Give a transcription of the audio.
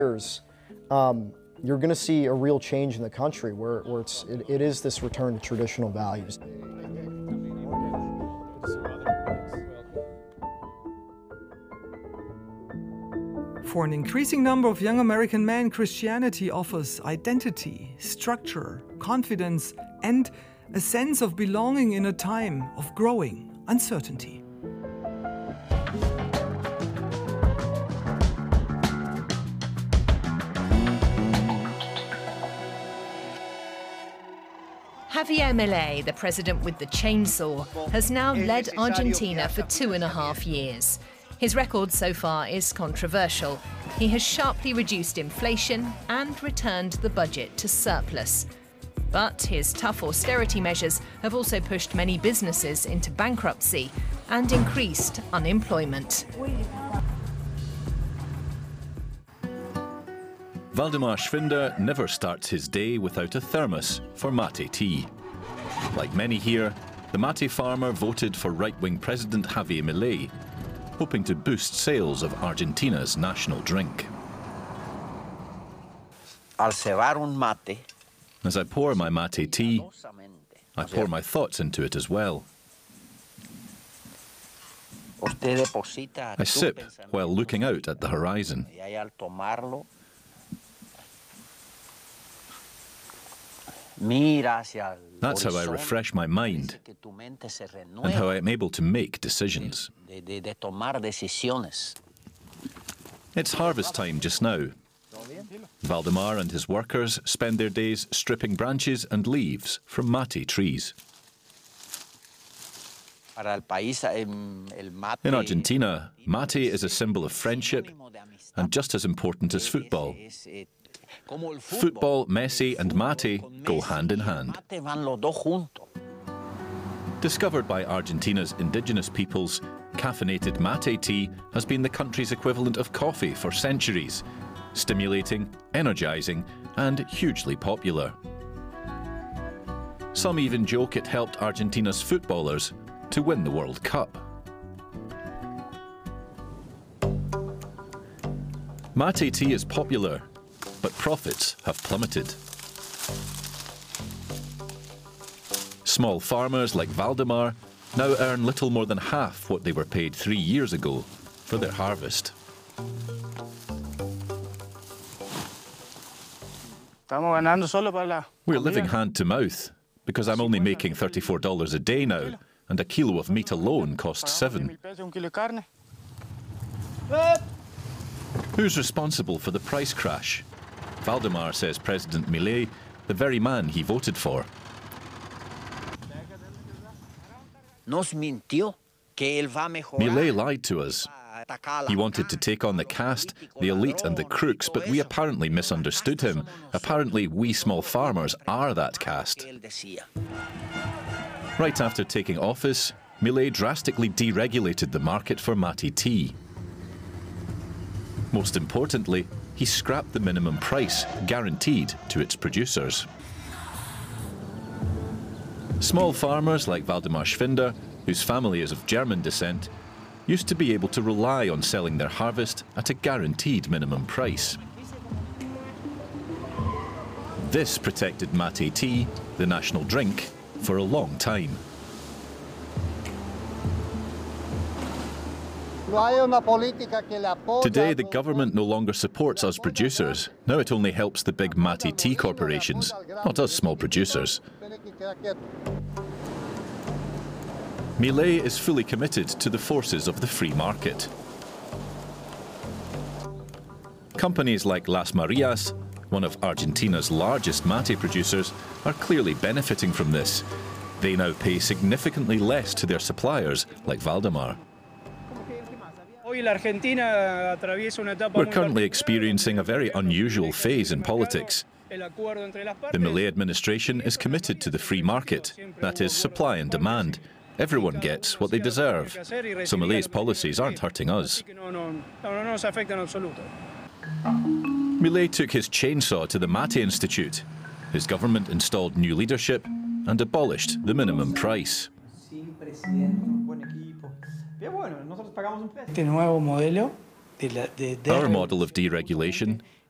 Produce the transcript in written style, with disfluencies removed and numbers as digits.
years, you're going to see a real change in the country where it is this return to traditional values. For an increasing number of young American men, Christianity offers identity, structure, confidence, and a sense of belonging in a time of growing uncertainty. Javier Milei, the president with the chainsaw, has now led Argentina for 2.5 years. His record so far is controversial. He has sharply reduced inflation and returned the budget to surplus. But his tough austerity measures have also pushed many businesses into bankruptcy and increased unemployment. Valdemar Schwinder never starts his day without a thermos for mate tea. Like many here, the mate farmer voted for right-wing President Javier Milei, hoping to boost sales of Argentina's national drink. As I pour my mate tea, I pour my thoughts into it as well. I sip while looking out at the horizon. That's how I refresh my mind and how I'm able to make decisions. It's harvest time just now. Valdemar and his workers spend their days stripping branches and leaves from mate trees. In Argentina, mate is a symbol of friendship and just as important as football. Football, Messi and mate go hand in hand. Discovered by Argentina's indigenous peoples, caffeinated mate tea has been the country's equivalent of coffee for centuries, stimulating, energizing and hugely popular. Some even joke it helped Argentina's footballers to win the World Cup. Mate tea is popular, but profits have plummeted. Small farmers like Valdemar now earn little more than half what they were paid 3 years ago for their harvest. We're living hand to mouth because I'm only making $34 a day now, and a kilo of meat alone costs $7. Who's responsible for the price crash? Valdemar says President Milei, the very man he voted for. Milei lied to us. He wanted to take on the caste, the elite and the crooks, but we apparently misunderstood him. Apparently we small farmers are that caste. Right after taking office, Milei drastically deregulated the market for mate tea. Most importantly, he scrapped the minimum price guaranteed to its producers. Small farmers like Valdemar Schwinder, whose family is of German descent, used to be able to rely on selling their harvest at a guaranteed minimum price. This protected mate tea, the national drink, for a long time. Today, the government no longer supports us producers. Now it only helps the big mate tea corporations, not us small producers. Milei is fully committed to the forces of the free market. Companies like Las Marias, one of Argentina's largest mate producers, are clearly benefiting from this. They now pay significantly less to their suppliers, like Valdemar. We're currently experiencing a very unusual phase in politics. The Milei administration is committed to the free market, that is, supply and demand. Everyone gets what they deserve, so Milei's policies aren't hurting us. Milei took his chainsaw to the Mate Institute. His government installed new leadership and abolished the minimum price. Our model of deregulation